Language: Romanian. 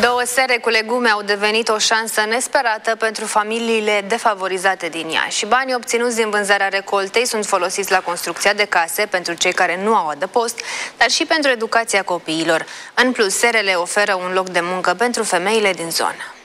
Două sere cu legume au devenit o șansă nesperată pentru familiile defavorizate din Iași. Banii obținuți din vânzarea recoltei sunt folosiți la construcția de case pentru cei care nu au adăpost, dar și pentru educația copiilor. În plus, serele oferă un loc de muncă pentru femeile din zonă.